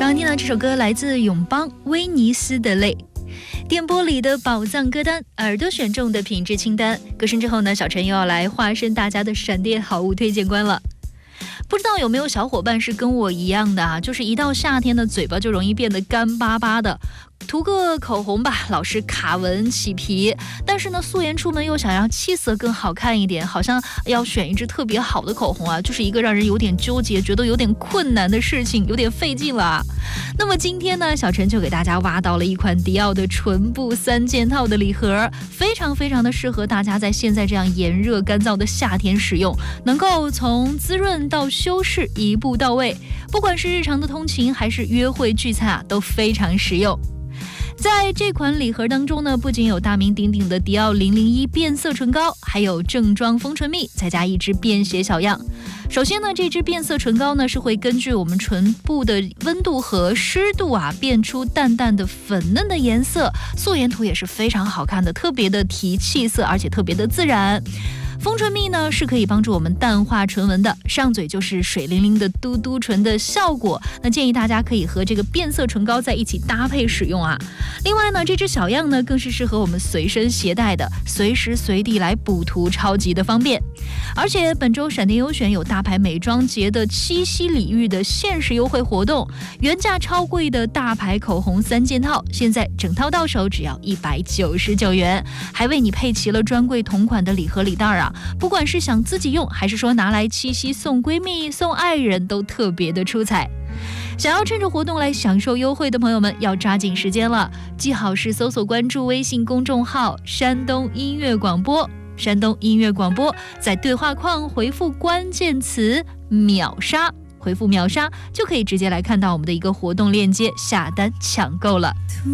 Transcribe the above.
刚刚听到这首歌来自永邦威尼斯的泪，电波里的宝藏歌单，耳朵选中的品质清单。歌声之后呢，小陈又要来化身大家的闪电好物推荐官了。不知道有没有小伙伴是跟我一样的啊？就是一到夏天的嘴巴就容易变得干巴巴的，涂个口红吧，老是卡纹起皮，但是呢，素颜出门又想要气色更好看一点，好像要选一支特别好的口红啊，就是一个让人有点纠结，觉得有点困难的事情，有点费劲了啊。那么今天呢，小陈就给大家挖到了一款迪奥的唇部3件套的礼盒，非常的适合大家在现在这样炎热干燥的夏天使用，能够从滋润到修饰一步到位，不管是日常的通勤还是约会聚餐啊，都非常实用。在这款礼盒当中呢，不仅有大名鼎鼎的迪奥001变色唇膏，还有正装丰唇蜜，再加一支便携小样。首先呢，这支变色唇膏呢是会根据我们唇部的温度和湿度啊，变出淡淡的粉嫩的颜色，素颜图也是非常好看的，特别的提气色，而且特别的自然。丰唇蜜呢是可以帮助我们淡化唇纹的，上嘴就是水灵灵的嘟嘟唇的效果。那建议大家可以和这个变色唇膏在一起搭配使用啊。另外呢，这支小样呢更是适合我们随身携带的，随时随地来补涂，超级的方便。而且本周闪电优选有大牌美妆节的七夕礼遇的限时优惠活动，原价超贵的大牌口红3件套，现在整套到手只要199元，还为你配齐了专柜同款的礼盒礼袋啊。不管是想自己用，还是说拿来七夕送闺蜜送爱人，都特别的出彩。想要趁着活动来享受优惠的朋友们，要抓紧时间了，记好是搜索关注微信公众号山东音乐广播，山东音乐广播，在对话框回复关键词秒杀，回复秒杀就可以直接来看到我们的一个活动链接，下单抢购了。